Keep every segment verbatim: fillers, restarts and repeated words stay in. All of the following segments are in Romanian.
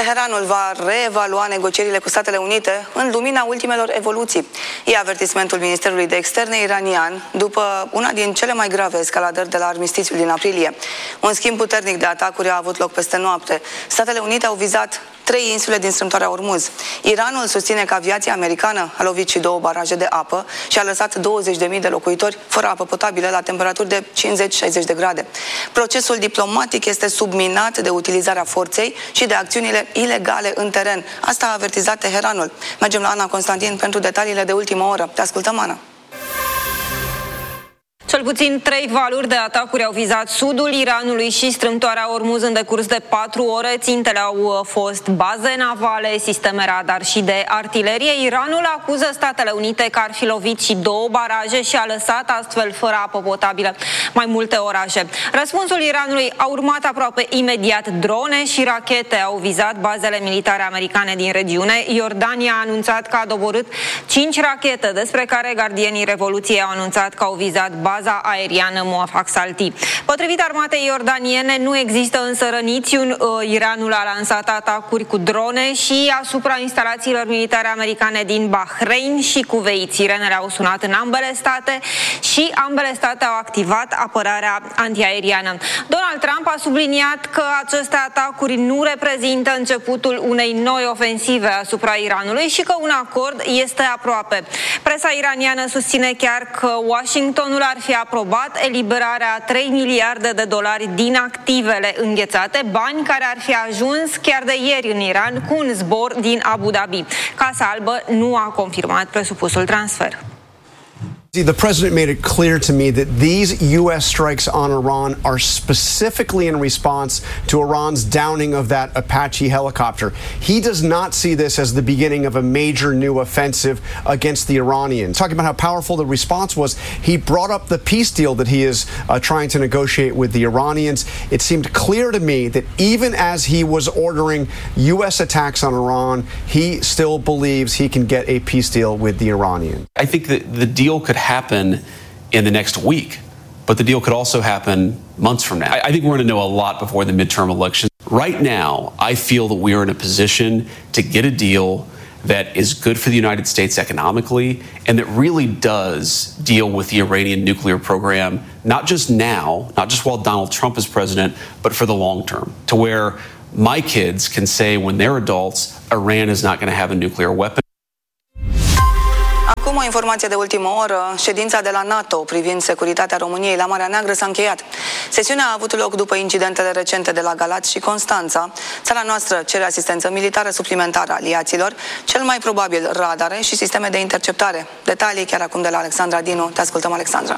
Teheranul va reevalua negocierile cu Statele Unite în lumina ultimelor evoluții. E avertismentul Ministerului de Externe iranian după una din cele mai grave escaladări de la armistițiul din aprilie. Un schimb puternic de atacuri a avut loc peste noapte. Statele Unite au vizat trei insule din strâmtoarea Ormuz. Iranul susține că aviația americană a lovit și două baraje de apă și a lăsat douăzeci de mii de locuitori fără apă potabilă la temperaturi de cincizeci șaizeci de grade. Procesul diplomatic este subminat de utilizarea forței și de acțiunile ilegale în teren. Asta a avertizat Teheranul. Mergem la Ana Constantin pentru detaliile de ultimă oră. Te ascultăm, Ana. Cel puțin trei valuri de atacuri au vizat sudul Iranului și strâmtoarea Ormuz în decurs de patru ore. Țintele au fost baze navale, sisteme radar și de artilerie. Iranul acuză Statele Unite că ar fi lovit și două baraje și a lăsat astfel fără apă potabilă mai multe orașe. Răspunsul Iranului a urmat aproape imediat. Drone și rachete au vizat bazele militare americane din regiune. Iordania a anunțat că a doborât cinci rachete, despre care gardienii Revoluției au anunțat că au vizat baza aeriană Moafaq Salti. Potrivit armatei iordaniene, nu există însă răniți. Iranul a lansat atacuri cu drone și asupra instalațiilor militare americane din Bahrain și Kuwait. Sirenele au sunat în ambele state și ambele state au activat apărarea antiaeriană. Donald Trump a subliniat că aceste atacuri nu reprezintă începutul unei noi ofensive asupra Iranului și că un acord este aproape. Presa iraniană susține chiar că Washingtonul ar fi aprobat eliberarea a trei miliarde de dolari din activele înghețate, bani care ar fi ajuns chiar de ieri în Iran cu un zbor din Abu Dhabi. Casa Albă nu a confirmat presupusul transfer. The president made it clear to me that these U S strikes on Iran are specifically in response to Iran's downing of that Apache helicopter. He does not see this as the beginning of a major new offensive against the Iranians. Talking about how powerful the response was, he brought up the peace deal that he is uh, trying to negotiate with the Iranians. It seemed clear to me that even as he was ordering U S attacks on Iran, he still believes he can get a peace deal with the Iranians. I think that the deal could happen in the next week, but the deal could also happen months from now. I, I think we're going to know a lot before the midterm elections. Right now, I feel that we are in a position to get a deal that is good for the United States economically and that really does deal with the Iranian nuclear program, not just now, not just while Donald Trump is president, but for the long term, to where my kids can say when they're adults, Iran is not going to have a nuclear weapon. Acum o informație de ultimă oră. Ședința de la NATO privind securitatea României la Marea Neagră s-a încheiat. Sesiunea a avut loc după incidentele recente de la Galați și Constanța. Țara noastră cere asistență militară suplimentară aliaților, cel mai probabil radare și sisteme de interceptare. Detalii chiar acum de la Alexandra Dinu. Te ascultăm, Alexandra.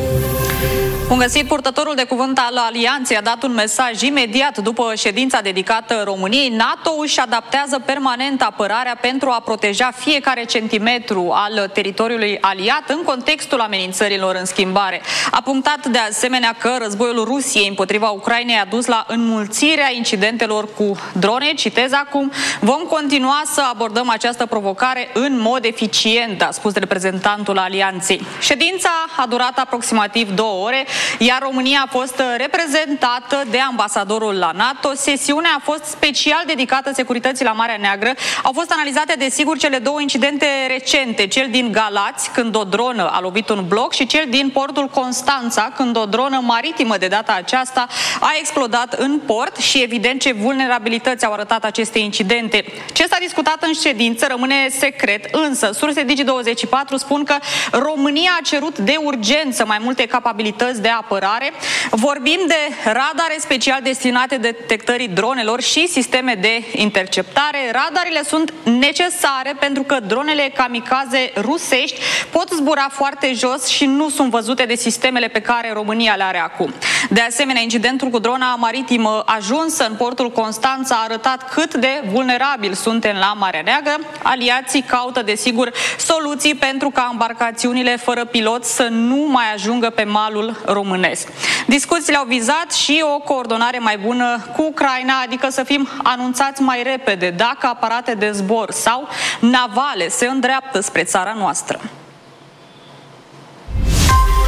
Bun găsit, purtătorul de cuvânt al Alianței a dat un mesaj imediat după ședința dedicată României. NATO își adaptează permanent apărarea pentru a proteja fiecare centimetru al teritoriului aliat în contextul amenințărilor în schimbare. A punctat de asemenea că războiul Rusiei împotriva Ucrainei a dus la înmulțirea incidentelor cu drone. Citez acum: vom continua să abordăm această provocare în mod eficient, a spus reprezentantul Alianței. Ședința a durat aproximativ două ore, iar România a fost reprezentată de ambasadorul la NATO. Sesiunea a fost special dedicată securității la Marea Neagră. Au fost analizate, desigur, cele două incidente recente, cel din Galați, când o dronă a lovit un bloc, și cel din portul Constanța, când o dronă maritimă de data aceasta a explodat în port și, evident, ce vulnerabilități au arătat aceste incidente. Ce s-a discutat în ședință rămâne secret, însă surse Digi douăzeci și patru spun că România a cerut de urgență mai multe capabilități de apărare. Vorbim de radare special destinate detectării dronelor și sisteme de interceptare. Radarele sunt necesare pentru că dronele kamikaze rusești pot zbura foarte jos și nu sunt văzute de sistemele pe care România le are acum. De asemenea, incidentul cu drona maritimă ajunsă în portul Constanța a arătat cât de vulnerabili suntem la Marea Neagră. Aliații caută, desigur, soluții pentru ca embarcațiunile fără pilot să nu mai ajungă pe malul românesc. Discuțiile au vizat și o coordonare mai bună cu Ucraina, adică să fim anunțați mai repede dacă aparate de zbor sau navale se îndreaptă spre țara noastră.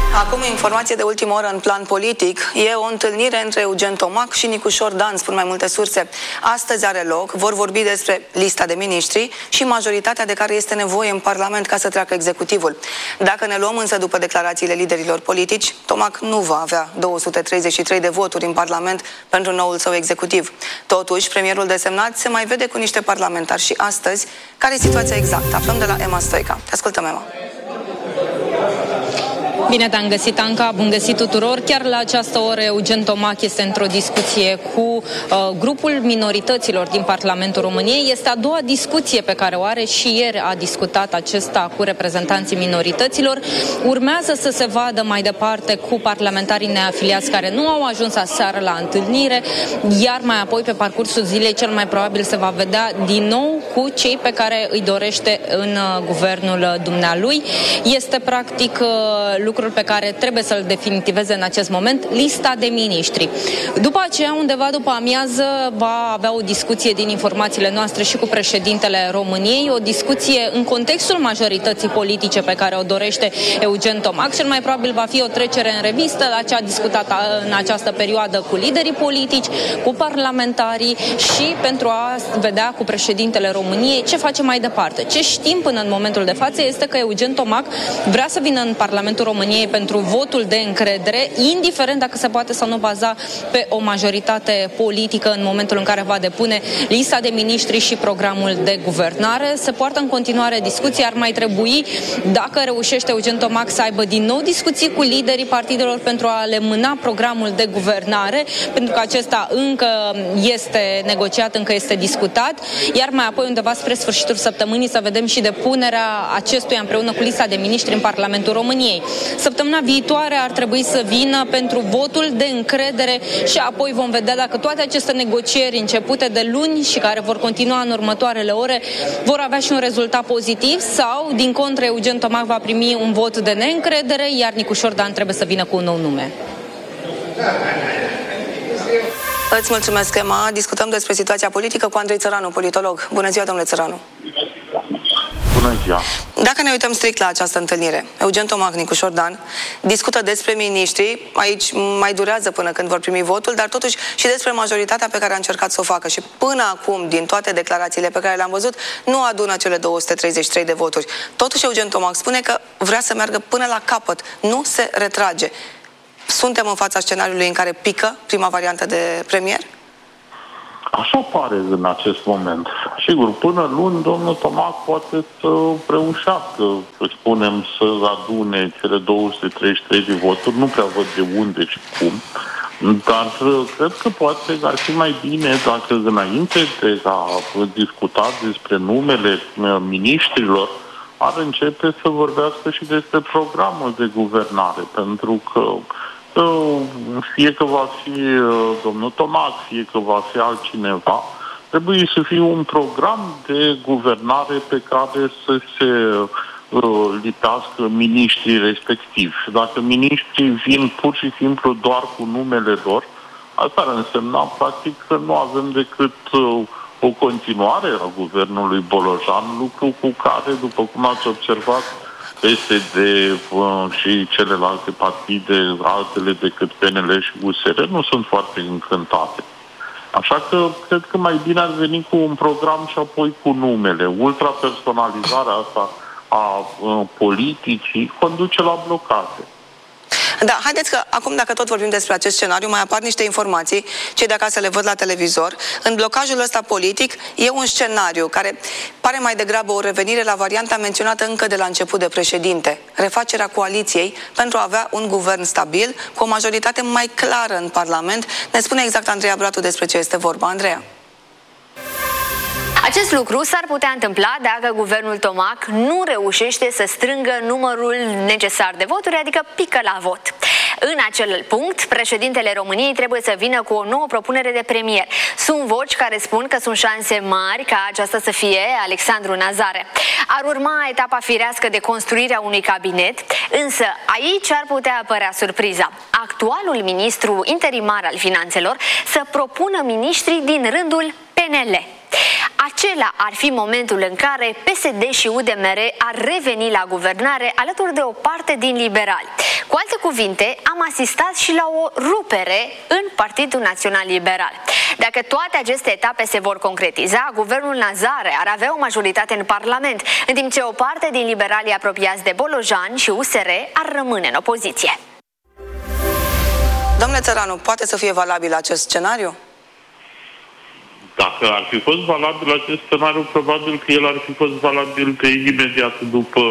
Acum, informație de ultimă oră în plan politic. E o întâlnire între Eugen Tomac și Nicușor Dan, spun mai multe surse. Astăzi are loc, vor vorbi despre lista de miniștri și majoritatea de care este nevoie în Parlament ca să treacă executivul. Dacă ne luăm însă după declarațiile liderilor politici, Tomac nu va avea două sute treizeci și trei de voturi în Parlament pentru noul său executiv. Totuși, premierul desemnat se mai vede cu niște parlamentari și astăzi. Care e situația exactă? Aflăm de la Emma Stoica. Te ascultăm, Emma. Bine te-am găsit, Anca, bun găsit tuturor. Chiar la această oră Eugen Tomac este într-o discuție cu uh, grupul minorităților din Parlamentul României. Este a doua discuție pe care o are și ieri a discutat acesta cu reprezentanții minorităților. Urmează să se vadă mai departe cu parlamentarii neafiliați care nu au ajuns aseară la întâlnire, iar mai apoi pe parcursul zilei cel mai probabil se va vedea din nou cu cei pe care îi dorește în uh, guvernul dumnealui. Este practic uh, lucrul pe care trebuie să-l definitiveze în acest moment, lista de miniștri. După aceea, undeva după amiază, va avea o discuție din informațiile noastre și cu președintele României, o discuție în contextul majorității politice pe care o dorește Eugen Tomac. Cel mai probabil va fi o trecere în revistă la ce a discutat în această perioadă cu liderii politici, cu parlamentarii și pentru a vedea cu președintele României ce face mai departe. Ce știm până în momentul de față este că Eugen Tomac vrea să vină în Parlamentul României pentru votul de încredere, indiferent dacă se poate sau nu baza pe o majoritate politică în momentul în care va depune lista de miniștri și programul de guvernare. Se poartă în continuare discuții, ar mai trebui, dacă reușește Eugen Tomac să aibă din nou discuții cu liderii partidelor pentru a le mâna programul de guvernare, pentru că acesta încă este negociat, încă este discutat, iar mai apoi undeva spre sfârșitul săptămânii să vedem și depunerea acestuia împreună cu lista de miniștri în Parlamentul României. Săptămâna viitoare ar trebui să vină pentru votul de încredere și apoi vom vedea dacă toate aceste negocieri începute de luni și care vor continua în următoarele ore vor avea și un rezultat pozitiv sau, din contră, Eugen Tomac va primi un vot de neîncredere, iar Nicușor Dan trebuie să vină cu un nou nume. Îți mulțumesc, Emma. Discutăm despre situația politică cu Andrei Țăranu, politolog. Bună ziua, domnule Țăranu. Bună ziua. Dacă ne uităm strict la această întâlnire, Eugen Tomac, Nicușor Dan discută despre miniștri, aici mai durează până când vor primi votul, dar totuși și despre majoritatea pe care a încercat să o facă și până acum, din toate declarațiile pe care le-am văzut, nu adună cele două sute treizeci și trei de voturi. Totuși Eugen Tomac spune că vrea să meargă până la capăt, nu se retrage. Suntem în fața scenariului în care pică prima variantă de premier? Așa pare în acest moment. Sigur, până luni, domnul Tomac poate să reușească, să spunem, să adune cele două sute treizeci și trei de voturi. Nu prea văd de unde și cum. Dar cred că poate ar fi mai bine dacă înainte de a discuta despre numele miniștrilor, ar începe să vorbească și despre programul de guvernare. Pentru că fie că va fi domnul Tomac, fie că va fi altcineva, trebuie să fie un program de guvernare pe care să se uh, lipească miniștrii respectivi. Dacă miniștrii vin pur și simplu doar cu numele lor, asta ar însemna practic că nu avem decât uh, o continuare a guvernului Bolojan, lucru cu care, după cum ați observat, P S D uh, și celelalte partide, altele decât P N L și U S R, nu sunt foarte încântate. Așa că cred că mai bine ar veni cu un program și apoi cu numele. Ultrapersonalizarea asta a uh, politicii conduce la blocare. Da, haideți că acum, dacă tot vorbim despre acest scenariu, mai apar niște informații, cei de acasă le văd la televizor. În blocajul ăsta politic e un scenariu care pare mai degrabă o revenire la varianta menționată încă de la început de președinte, refacerea coaliției pentru a avea un guvern stabil, cu o majoritate mai clară în Parlament. Ne spune exact Andreea Bratu despre ce este vorba. Andreea. Acest lucru s-ar putea întâmpla dacă guvernul Tomac nu reușește să strângă numărul necesar de voturi, adică pică la vot. În acel punct, președintele României trebuie să vină cu o nouă propunere de premier. Sunt voci care spun că sunt șanse mari ca aceasta să fie Alexandru Nazare. Ar urma etapa firească de construire a unui cabinet, însă aici ar putea apărea surpriza. Actualul ministru interimar al finanțelor să propună miniștri din rândul P N L. acela ar fi momentul în care P S D și U D M R ar reveni la guvernare alături de o parte din liberali. Cu alte cuvinte, am asistat și la o rupere în Partidul Național Liberal. Dacă toate aceste etape se vor concretiza, guvernul Nazare ar avea o majoritate în Parlament, în timp ce o parte din liberalii apropiați de Bolojan și U S R ar rămâne în opoziție. Domnule Țăranu, poate să fie valabil acest scenariu? Dacă ar fi fost valabil acest scenariu, probabil că el ar fi fost valabil de imediat după,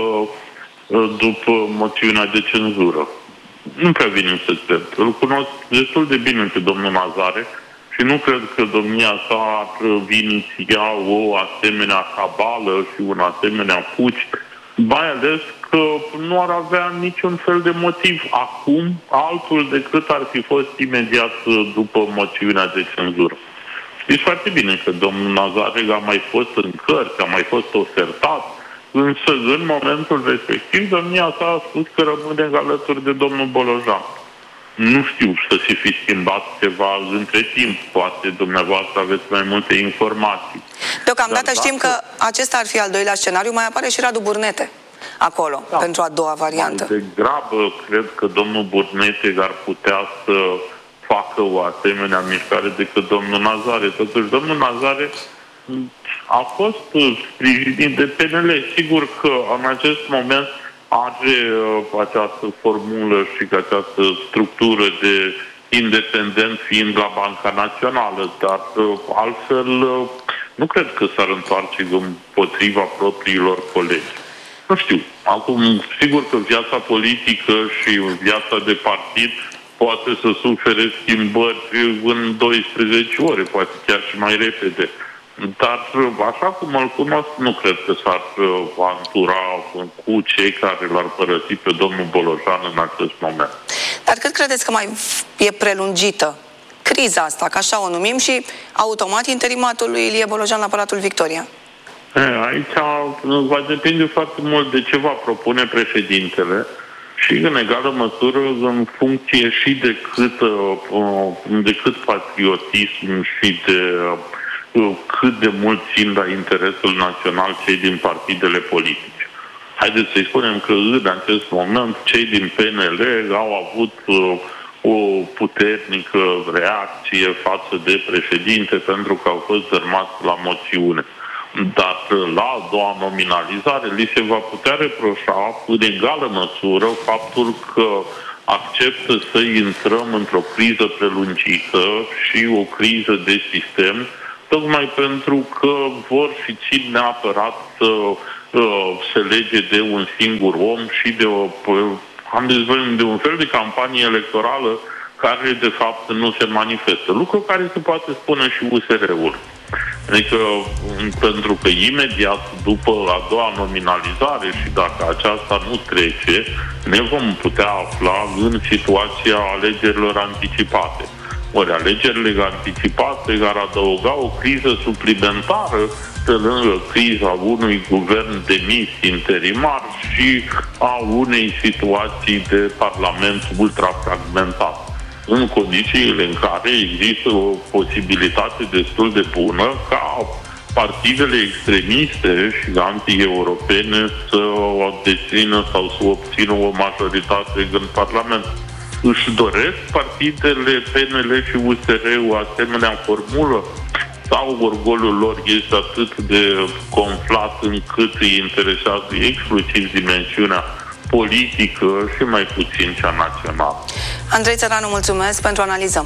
după moțiunea de cenzură. Nu prea vine să cred. Îl cunosc destul de bine pe domnul Nazare și nu cred că domnia sa ar iniția o asemenea cabală și un asemenea puci, mai ales că nu ar avea niciun fel de motiv acum, altul decât ar fi fost imediat după moțiunea de cenzură. Știți foarte bine că domnul Nazare a mai fost în cărți, a mai fost ofertat, însă în momentul respectiv domnia sa a spus că rămâne alături de domnul Bolojan. Nu știu să se fi schimbat ceva între timp, poate dumneavoastră aveți mai multe informații. Deocamdată știm că acesta ar fi al doilea scenariu, mai apare și Radu Burnete acolo, da, pentru a doua variantă. Mai degrabă, cred că domnul Burnete ar putea să facă o asemenea mișcare decât domnul Nazare. Totuși, domnul Nazare a fost sprijinit de P N L. Sigur că în acest moment are uh, această formulă și această structură de independent fiind la Banca Națională, dar uh, altfel uh, nu cred că s-ar întoarce împotriva propriilor colegi. Nu știu. Acum, sigur că viața politică și viața de partid poate să sufere schimbări în douăsprezece ore, poate chiar și mai repede. Dar, așa cum îl cunosc, nu cred că s-ar antura cu cei care l-ar părăsi pe domnul Bolojan în acest moment. Dar cât credeți că mai e prelungită criza asta, că așa o numim, și automat interimatul lui Ilie Bolojan la Palatul Victoria? Aici va depinde foarte mult de ce va propune președintele și, în egală măsură, în funcție și de cât, de cât patriotism și de cât de mult țin la interesul național cei din partidele politice. Haideți să-i spunem că în acest moment cei din P N L au avut o puternică reacție față de președinte pentru că au fost dărmați la moțiune. Dar la a doua nominalizare li se va putea reproșa în egală măsură faptul că acceptă să intrăm într-o criză prelungită și o criză de sistem, tocmai pentru că vor și țin neapărat să uh, se lege de un singur om și de, o, am de, de un fel de campanie electorală care de fapt nu se manifestă. Lucru care se poate spune și U S R-ul. Adică, pentru că imediat după a doua nominalizare și dacă aceasta nu trece, ne vom putea afla în situația alegerilor anticipate. Ori alegerile anticipate ar adăuga o criză suplimentară pe lângă criza unui guvern demis interimar și a unei situații de parlament ultrafragmentat, în condițiile în care există o posibilitate destul de bună ca partidele extremiste și anti-europene să o dețină sau să obțină o majoritate în Parlament. Își doresc partidele P N L și U S R o asemenea formulă sau orgolul lor este atât de conflat încât îi interesează exclusiv dimensiunea politică și mai puțin cea națională? Andrei Țăranu, mulțumesc pentru analiză.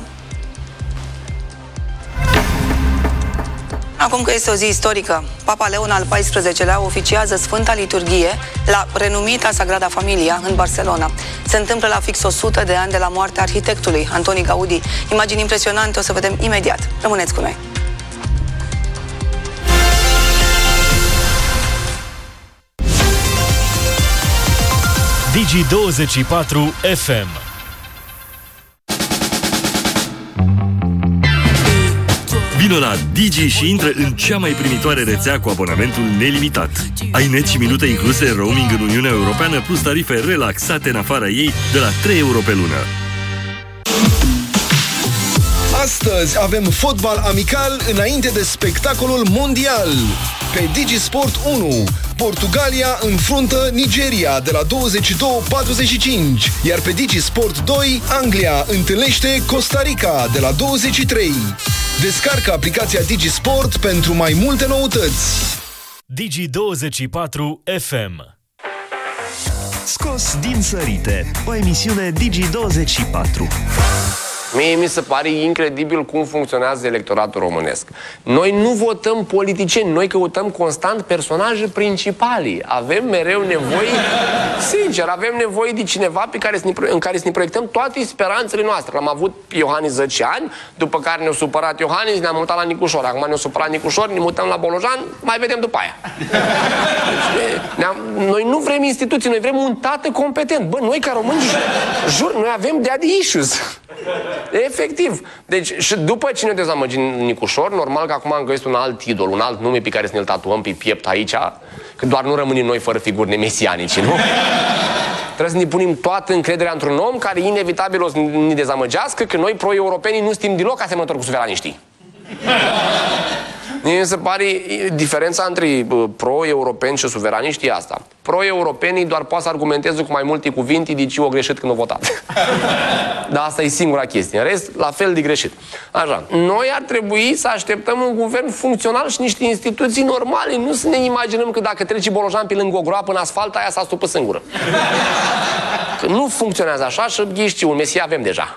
Acum că este o zi istorică, Papa Leon al paisprezecelea oficiază Sfânta Liturghie la renumita Sagrada Familia în Barcelona. Se întâmplă la fix o sută de ani de la moartea arhitectului Antoni Gaudi. Imagini impresionante o să vedem imediat. Rămâneți cu noi! Digi douăzeci și patru F M. Vino la Digi și intră în cea mai primitoare rețea cu abonamentul nelimitat. Ai net și minute incluse roaming în Uniunea Europeană plus tarife relaxate în afara ei de la trei euro pe lună. Astăzi avem fotbal amical înainte de spectacolul mondial. Pe DigiSport unu, Portugalia înfruntă Nigeria de la douăzeci și două patruzeci și cinci, iar pe DigiSport doi, Anglia întâlnește Costa Rica de la douăzeci și trei. Descarcă aplicația DigiSport pentru mai multe noutăți. Digi douăzeci și patru F M. Scos din sărite, o emisiune Digi douăzeci și patru. Mie mi se pare incredibil cum funcționează electoratul românesc. Noi nu votăm politicieni, noi căutăm constant personaje principale. Avem mereu nevoie, sincer, avem nevoie de cineva pe care să ne, în care să ne proiectăm toate speranțele noastre. Am avut Iohannis zece ani, după care ne-a supărat Iohannis, ne-am mutat la Nicușor. Acum ne-a supărat Nicușor, ne mutăm la Bolojan, mai vedem după aia. Deci, noi nu vrem instituții, noi vrem un tată competent. Bă, noi ca români, jur, noi avem daddy issues. Efectiv. Deci, și după ce ne dezamăgim Nicușor, normal că acum am găsit un alt idol, un alt nume pe care să ne-l tatuăm pe piept aici, că doar nu rămânem noi fără figuri nemesianice, nu? Trebuie să ne punem toată încrederea într-un om care inevitabil o să ne dezamăgească, că noi pro-europenii nu suntem deloc asemănători cu suveraniștii. Mi se pare diferența între pro-europeni și suveraniști e asta. Pro-europenii doar poate să argumenteze cu mai multe cuvinte de ce o greșit când o votat. Dar asta e singura chestie. În rest, la fel de greșit. Așa. Noi ar trebui să așteptăm un guvern funcțional și niște instituții normale. Nu să ne imaginăm că dacă trece Bolojan pe lângă o groapă în asfalt, aia s-a stupă singură. Că nu funcționează așa și ghiști, un Mesia avem deja.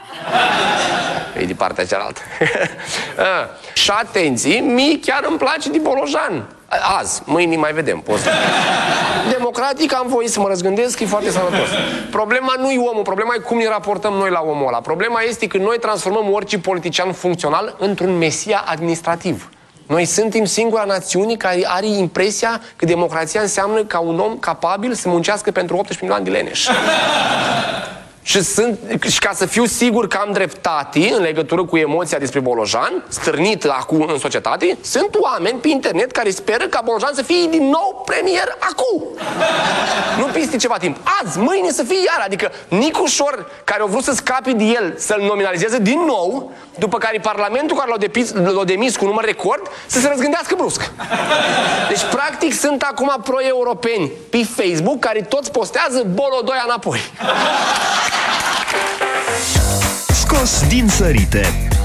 E de partea cealaltă. Și atenție, mie chiar îmi place de Bolojan. Azi, mâine mai vedem. Poți. Democratic am voie să mă răzgândesc, e foarte sănătos. Problema nu e omul, problema e cum ne raportăm noi la omul ăla. Problema este că noi transformăm orice politician funcțional într-un mesia administrativ. Noi suntem singura națiune care are impresia că democrația înseamnă ca un om capabil să muncească pentru optsprezece milioane de leneși. Și, sunt, și ca să fiu sigur că am dreptate în legătură cu emoția despre Bolojan, stârnită acum în societate, sunt oameni pe internet care speră ca Bolojan să fie din nou premier acum. Nu peste ceva timp. Azi, mâine să fie iar. Adică Nicușor, care a vrut să scape de el, să-l nominalizeze din nou, după care Parlamentul care l-a demis cu număr record, să se răzgândească brusc. Deci, practic, sunt acum pro-europeni pe Facebook care toți postează Bolodoia înapoi. Scos din sărite,